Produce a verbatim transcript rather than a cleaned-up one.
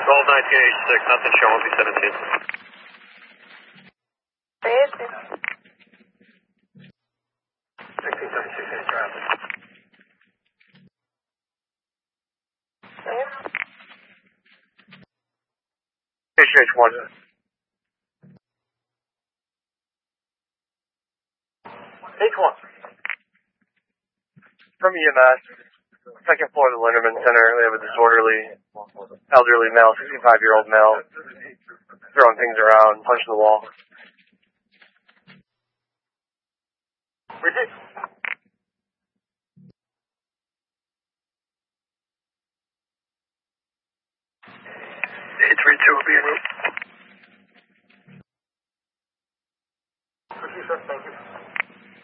twelve nineteen eighty-six, nothing showing, be seventeen. sixteen thirty-six, any traffic. H H one. H one. From E M S, second floor of the Linderman Center, we have a disorderly, elderly male, sixty-five-year-old male, throwing things around, punching the wall. Repeat.